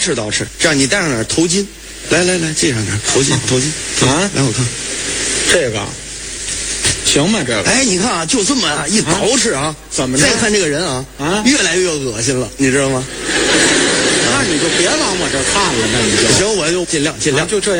敕捯饬，这样你戴上点头巾，来，系上点头巾啊， 来我看， 这个行吗？这个哎，你看啊，就这么一捯饬啊， 怎么着再看这个人啊，越来越恶心了，你知道吗？ 那你就别往我这看了，那你就行，我就尽量， 就这样。